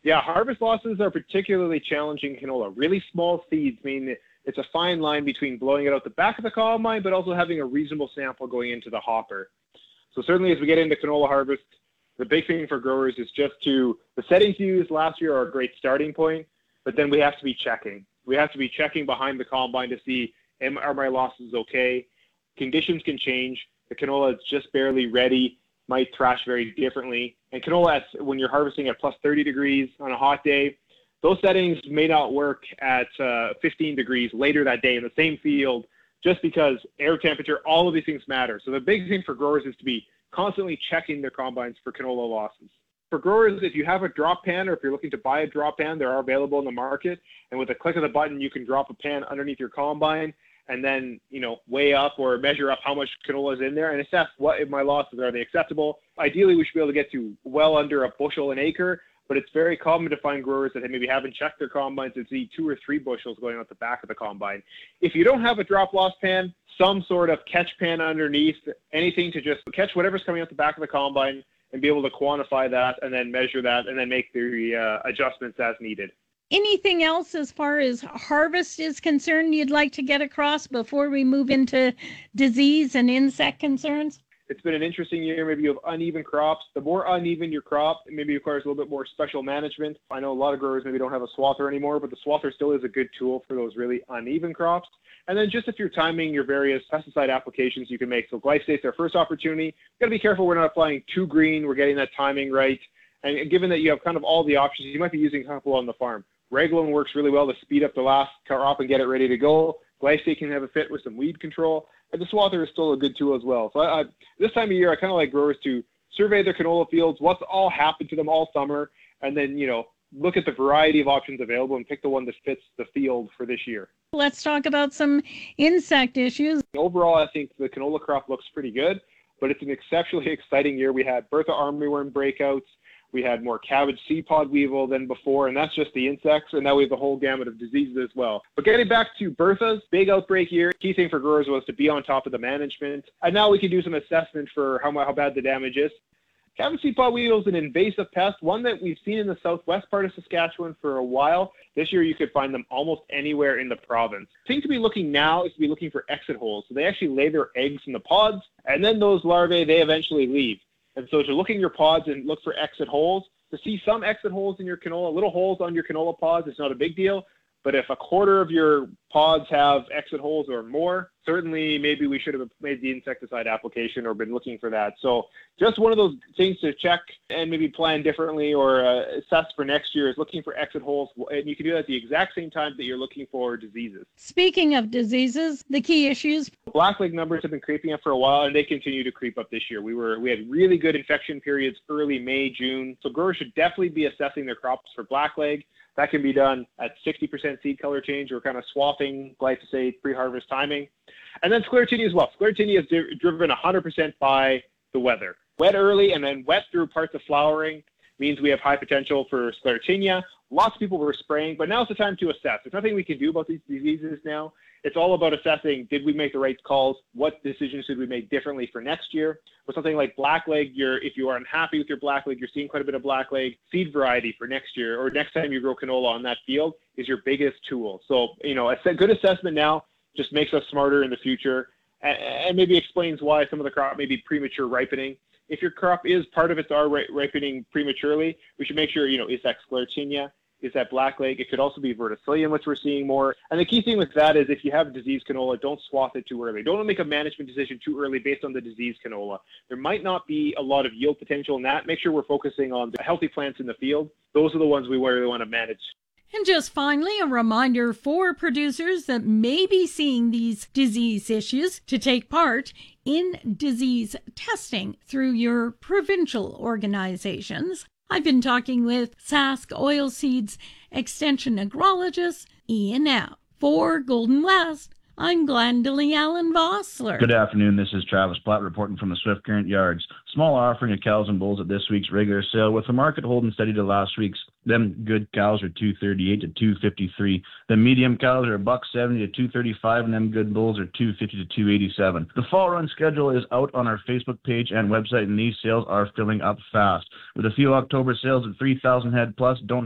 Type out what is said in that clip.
Yeah, harvest losses are particularly challenging in canola. Really small seeds mean it's a fine line between blowing it out the back of the combine, but also having a reasonable sample going into the hopper. So certainly as we get into canola harvest, the big thing for growers is the settings used last year are a great starting point, but then we have to be checking. We have to be checking behind the combine to see, are my losses okay? Conditions can change. The canola is just barely ready, might thrash very differently. And canola, when you're harvesting at plus 30 degrees on a hot day, those settings may not work at 15 degrees later that day in the same field, just because air temperature, all of these things matter. So the big thing for growers is to be constantly checking their combines for canola losses. For growers, if you have a drop pan or if you're looking to buy a drop pan, they are available in the market. And with a click of the button, you can drop a pan underneath your combine and then, weigh up or measure up how much canola is in there and assess what if my losses, are they acceptable? Ideally, we should be able to get to well under a bushel an acre, but it's very common to find growers that maybe haven't checked their combines and see 2 or 3 bushels going out the back of the combine. If you don't have a drop loss pan, some sort of catch pan underneath, anything to just catch whatever's coming out the back of the combine and be able to quantify that and then measure that and then make the adjustments as needed. Anything else as far as harvest is concerned you'd like to get across before we move into disease and insect concerns? It's been an interesting year. Maybe you have uneven crops. The more uneven your crop, it maybe requires a little bit more special management. I know a lot of growers maybe don't have a swather anymore, but the swather still is a good tool for those really uneven crops. And then just if you're timing your various pesticide applications you can make. So glyphosate's our first opportunity. You've got to be careful we're not applying too green. We're getting that timing right. And given that you have kind of all the options, you might be using a couple on the farm. Regulon works really well to speed up the last crop and get it ready to go. Glyphosate can have a fit with some weed control. And the swather is still a good tool as well. So this time of year, I kind of like growers to survey their canola fields, what's all happened to them all summer, and then, look at the variety of options available and pick the one that fits the field for this year. Let's talk about some insect issues. Overall, I think the canola crop looks pretty good, but it's an exceptionally exciting year. We had Bertha armyworm breakouts. We had more cabbage seed pod weevil than before, and that's just the insects, and now we have the whole gamut of diseases as well. But getting back to Bertha's big outbreak year, key thing for growers was to be on top of the management, and now we can do some assessment for how bad the damage is. Cabbage seed pod weevil is an invasive pest, one that we've seen in the southwest part of Saskatchewan for a while. This year you could find them almost anywhere in the province. The thing to be looking now is to be looking for exit holes. So they actually lay their eggs in the pods, and then those larvae, they eventually leave. And so to look in your pods and look for exit holes, to see some exit holes in your canola, little holes on your canola pods, it's not a big deal. But if a quarter of your pods have exit holes or more, certainly maybe we should have made the insecticide application or been looking for that. So just one of those things to check and maybe plan differently or assess for next year is looking for exit holes. And you can do that at the exact same time that you're looking for diseases. Speaking of diseases, the key issues. Blackleg numbers have been creeping up for a while, and they continue to creep up this year. We had really good infection periods early May, June. So growers should definitely be assessing their crops for blackleg. That can be done at 60% seed color change or kind of swapping glyphosate pre-harvest timing. And then sclerotinia as well. Sclerotinia is driven 100% by the weather. Wet early and then wet through parts of flowering means we have high potential for sclerotinia. Lots of people were spraying, but now's the time to assess. There's nothing we can do about these diseases now. It's all about assessing, did we make the right calls? What decisions should we make differently for next year? With something like blackleg, if you are unhappy with your blackleg, you're seeing quite a bit of blackleg, seed variety for next year or next time you grow canola on that field is your biggest tool. So, a good assessment now just makes us smarter in the future and maybe explains why some of the crop may be premature ripening. If your crop is part of its ripening prematurely, we should make sure, is that sclerotinia? Is that blackleg? It could also be verticillium, which we're seeing more. And the key thing with that is if you have disease canola, don't swath it too early. Don't make a management decision too early based on the disease canola. There might not be a lot of yield potential in that. Make sure we're focusing on the healthy plants in the field. Those are the ones we really want to manage. And just finally, a reminder for producers that may be seeing these disease issues to take part in disease testing through your provincial organizations. I've been talking with Sask Oilseeds Extension Agrologist Ian Knapp. For Golden West, I'm Glendalee Allen Vossler. Good afternoon. This is Travis Platt reporting from the Swift Current Yards. Small offering of cows and bulls at this week's regular sale, with the market holding steady to last week's. Them good cows are $238 to $253. The medium cows are $170 to $235, and them good bulls are $250 to $287. The fall run schedule is out on our Facebook page and website, and these sales are filling up fast. With a few October sales of 3,000 head plus, don't